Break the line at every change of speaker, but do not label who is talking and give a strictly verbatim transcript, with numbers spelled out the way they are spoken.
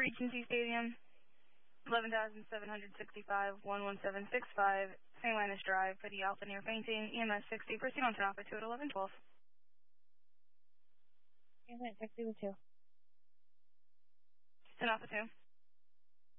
Regency Stadium, eleven thousand seven hundred sixty-five, one one seven six five, Saint Linus Drive, Petty Alpha near fainting, E M S sixty, proceed on to Alpha two at eleven twelve.
E M S sixty with two.
Ten Alpha two.